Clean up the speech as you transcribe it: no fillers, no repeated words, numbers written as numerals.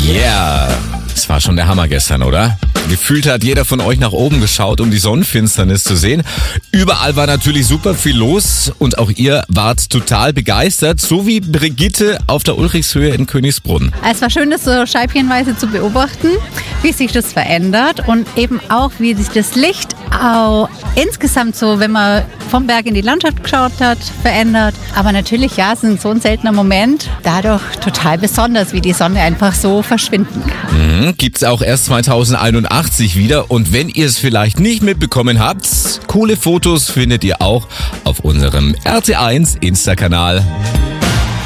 Yeah, das war schon der Hammer gestern, oder? Gefühlt hat jeder von euch nach oben geschaut, um die Sonnenfinsternis zu sehen. Überall war natürlich super viel los und auch ihr wart total begeistert, so wie Brigitte auf der Ulrichshöhe in Königsbrunn. Es war schön, das so scheibchenweise zu beobachten, wie sich das verändert und eben auch, wie sich das Licht auch insgesamt so, wenn man vom Berg in die Landschaft geschaut hat, verändert. Aber natürlich, ja, es ist so ein seltener Moment, dadurch total besonders, wie die Sonne einfach so verschwinden kann. Gibt's auch erst 2081 wieder und wenn ihr es vielleicht nicht mitbekommen habt, coole Fotos findet ihr auch auf unserem RT1 Insta-Kanal.